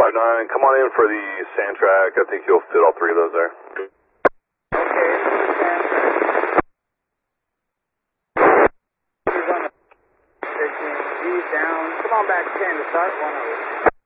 59, come on in for the sand track. I think you'll fit all three of those there. Okay, he's on the 15, G's down. Come on back 10 to start 1 over.